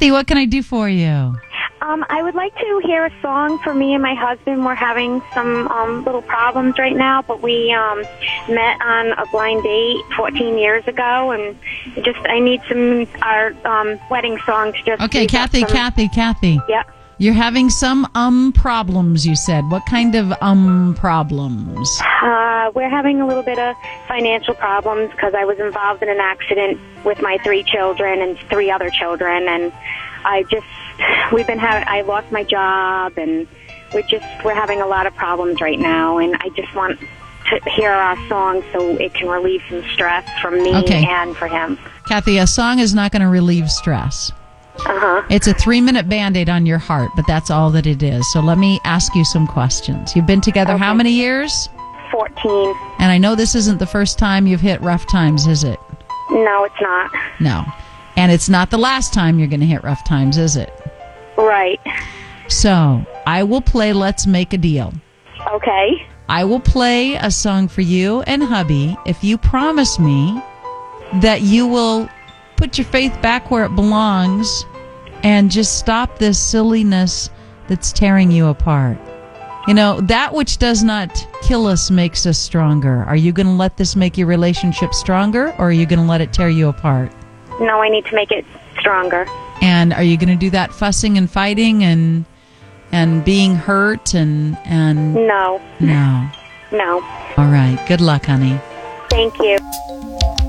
Kathy, what can I do for you? I would like to hear a song for me and my husband. We're having some little problems right now, but we met on a blind date 14 years ago, and I need our wedding songs. Okay, Kathy. Yeah. You're having some problems, you said. What kind of problems? We're having a little bit of financial problems because I was involved in an accident with my 3 children and 3 other children, and I lost my job, and we're having a lot of problems right now, and I just want to hear our song so it can relieve some stress from me and for him. Kathy, a song is not going to relieve stress. Uh-huh. It's a 3-minute Band-Aid on your heart, but that's all that it is. So let me ask you some questions. You've been together how many years? 14. And I know this isn't the first time you've hit rough times, is it? No, it's not. No. And it's not the last time you're going to hit rough times, is it? Right. So, I will play Let's Make a Deal. Okay. I will play a song for you and hubby if you promise me that you will put your faith back where it belongs and just stop this silliness that's tearing you apart. You know, that which does not kill us makes us stronger. Are you going to let this make your relationship stronger, or are you going to let it tear you apart? No, I need to make it stronger. And are you going to do that fussing and fighting and being hurt and No. No. No. All right. Good luck, honey. Thank you.